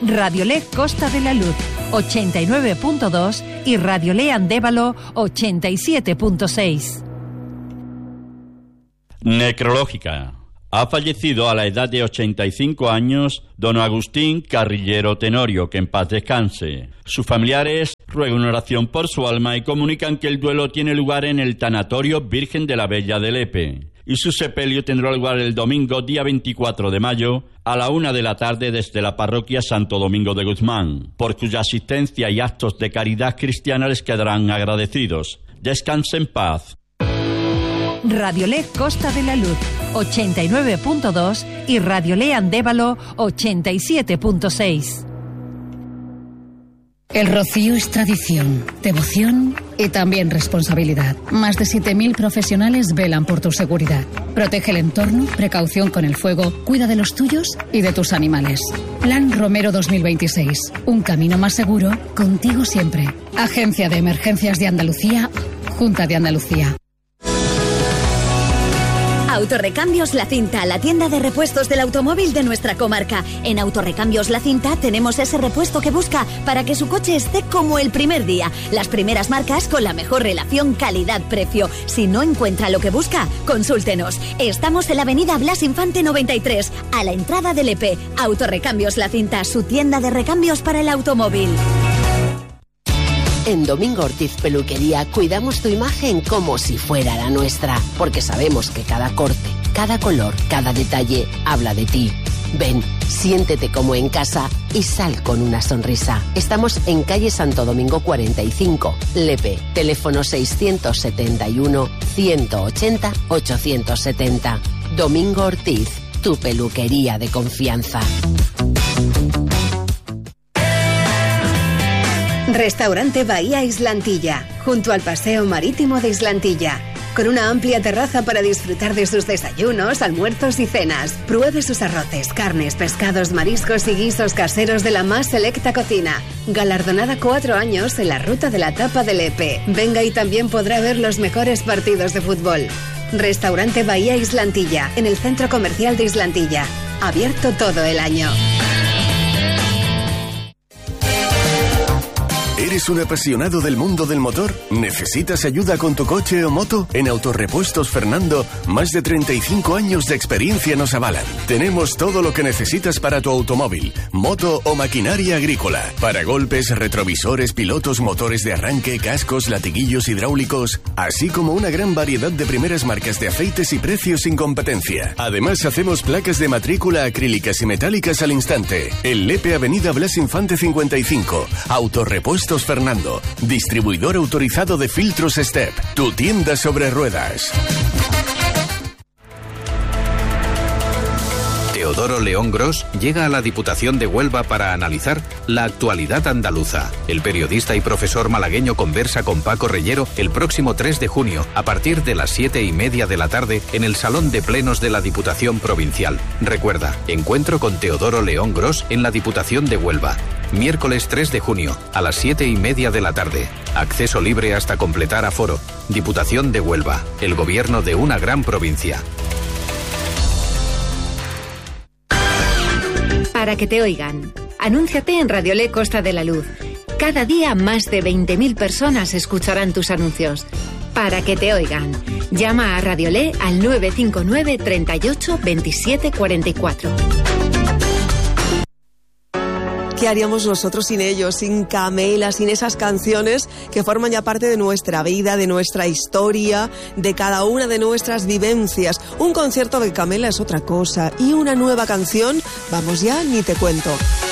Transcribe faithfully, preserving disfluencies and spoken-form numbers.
Radiolé Costa de la Luz ochenta y nueve punto dos y Radiolé Andévalo ochenta y siete punto seis. Necrológica. Ha fallecido a la edad de ochenta y cinco años don Agustín Carrillero Tenorio, que en paz descanse. Sus familiares ruegan oración por su alma y comunican que el duelo tiene lugar en el Tanatorio Virgen de la Bella de Lepe. Y su sepelio tendrá lugar el domingo, día veinticuatro de mayo, a la una de la tarde desde la parroquia Santo Domingo de Guzmán, por cuya asistencia y actos de caridad cristiana les quedarán agradecidos. Descanse en paz. Radiolé Costa de la Luz ochenta y nueve punto dos y Radiolé Andévalo ochenta y siete punto seis. El rocío es tradición, devoción y también responsabilidad. Más de siete mil profesionales velan por tu seguridad. Protege el entorno, precaución con el fuego, cuida de los tuyos y de tus animales. Plan Romero dos mil veintiséis. Un camino más seguro, contigo siempre. Agencia de Emergencias de Andalucía, Junta de Andalucía. Autorrecambios La Cinta, la tienda de repuestos del automóvil de nuestra comarca. En Autorrecambios La Cinta tenemos ese repuesto que busca para que su coche esté como el primer día. Las primeras marcas con la mejor relación calidad-precio. Si no encuentra lo que busca, consúltenos. Estamos en la avenida Blas Infante noventa y tres, a la entrada del E P. Autorrecambios La Cinta, su tienda de recambios para el automóvil. En Domingo Ortiz Peluquería cuidamos tu imagen como si fuera la nuestra, porque sabemos que cada corte, cada color, cada detalle habla de ti. Ven, siéntete como en casa y sal con una sonrisa. Estamos en calle Santo Domingo cuarenta y cinco, Lepe, teléfono seiscientos setenta y uno, ciento ochenta, ochocientos setenta. Domingo Ortiz, tu peluquería de confianza. Restaurante Bahía Islantilla, junto al Paseo Marítimo de Islantilla, con una amplia terraza para disfrutar de sus desayunos, almuerzos y cenas. Pruebe sus arroces, carnes, pescados, mariscos y guisos caseros de la más selecta cocina. Galardonada cuatro años en la ruta de la tapa del E P. Venga y también podrá ver los mejores partidos de fútbol. Restaurante Bahía Islantilla, en el Centro Comercial de Islantilla. Abierto todo el año. ¿Eres un apasionado del mundo del motor? ¿Necesitas ayuda con tu coche o moto? En Autorepuestos Fernando, más de treinta y cinco años de experiencia nos avalan. Tenemos todo lo que necesitas para tu automóvil, moto o maquinaria agrícola. Paragolpes, retrovisores, pilotos, motores de arranque, cascos, latiguillos hidráulicos, así como una gran variedad de primeras marcas de aceites y precios sin competencia. Además, hacemos placas de matrícula acrílicas y metálicas al instante. En Lepe, Avenida Blas Infante cincuenta y cinco. Autorepuestos Fernando, distribuidor autorizado de filtros Step, tu tienda sobre ruedas. Teodoro León Gros llega a la Diputación de Huelva para analizar la actualidad andaluza. El periodista y profesor malagueño conversa con Paco Reyero el próximo tres de junio a partir de las siete y media de la tarde en el Salón de Plenos de la Diputación Provincial. Recuerda, encuentro con Teodoro León Gros en la Diputación de Huelva. Miércoles tres de junio, a las siete y media de la tarde. Acceso libre hasta completar aforo. Diputación de Huelva, el gobierno de una gran provincia. Para que te oigan. Anúnciate en Radiolé Costa de la Luz. Cada día más de veinte mil personas escucharán tus anuncios. Para que te oigan. Llama a Radiolé al nueve cinco nueve, treinta y ocho, veintisiete cuarenta y cuatro. ¿Qué haríamos nosotros sin ellos, sin Camela, sin esas canciones que forman ya parte de nuestra vida, de nuestra historia, de cada una de nuestras vivencias? Un concierto de Camela es otra cosa y una nueva canción, vamos ya, ni te cuento.